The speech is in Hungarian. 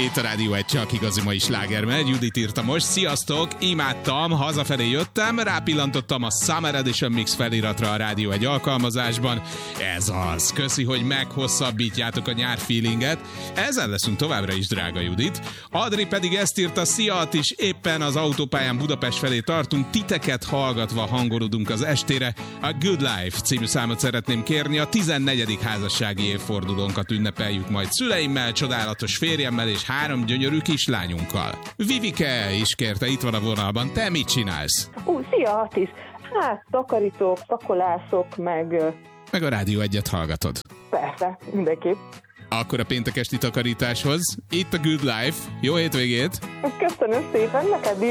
Itt a Rádió egy csak igazi mai sláger megy. Judit írta most. Sziasztok, imádtam, hazafelé jöttem, rápillantottam a Summer Edition Mix feliratra a Rádió egy alkalmazásban. Ez az. Köszi, hogy meghosszabbítjátok a nyár feelinget. Ezzel leszünk továbbra is, drága Judit. Adri pedig ezt írta, szia Attis, éppen az autópályán Budapest felé tartunk, titeket hallgatva hangolódunk az estére. A Good Life című számot szeretném kérni, a 14. házassági évfordulónkat ünnepeljük majd szüleimmel, csodálatos férjemmel és 3 gyönyörű kislányunkkal. Vivike is kérte, itt van a vonalban. Te mit csinálsz? Szia Attis! Hát, takarítok, szakolászok, meg a Rádió egyet hallgatod. Persze, mindenképp. Akkor a péntek esti takarításhoz. Itt a Good Life. Jó hétvégét! Köszönöm szépen, neked is!